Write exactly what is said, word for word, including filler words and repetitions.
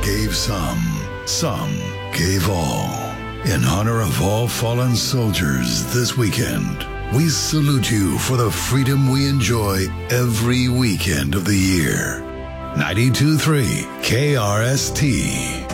gave some, some gave all. In honor of all fallen soldiers this weekend, we salute you for the freedom we enjoy every weekend of the year. ninety-two point three K R S T.